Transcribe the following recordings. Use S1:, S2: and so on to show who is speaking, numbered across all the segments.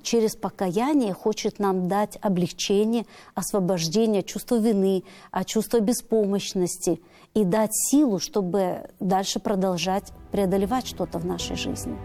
S1: через покаяние хочет нам дать облегчение, освобождение, чувство вины, чувство беспомощности и дать силу, чтобы дальше продолжать преодолевать что-то в нашей жизни.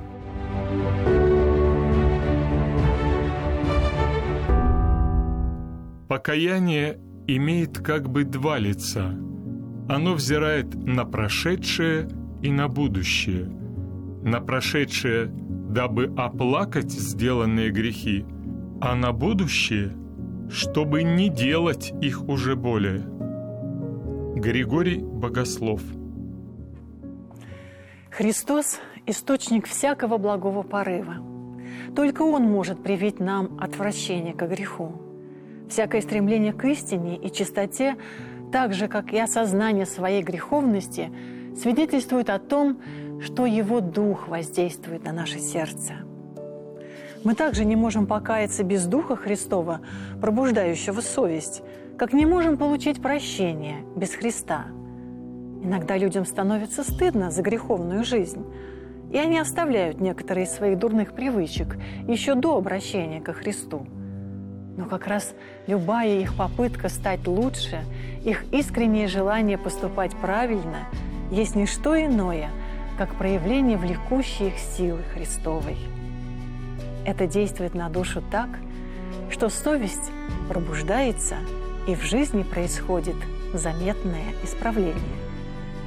S2: Покаяние имеет как бы два лица. Оно взирает на прошедшее и на будущее. На прошедшее, дабы оплакать сделанные грехи, а на будущее, чтобы не делать их уже более. Григорий Богослов.
S3: Христос – источник всякого благого порыва. Только Он может привить нам отвращение к греху. Всякое стремление к истине и чистоте, так же, как и осознание своей греховности, свидетельствует о том, что Его Дух воздействует на наше сердце. Мы также не можем покаяться без Духа Христова, пробуждающего совесть, как не можем получить прощение без Христа. Иногда людям становится стыдно за греховную жизнь, и они оставляют некоторые из своих дурных привычек еще до обращения ко Христу. Но как раз любая их попытка стать лучше, их искреннее желание поступать правильно есть не что иное, как проявление влекущей их силы Христовой. Это действует на душу так, что совесть пробуждается, и в жизни происходит заметное исправление.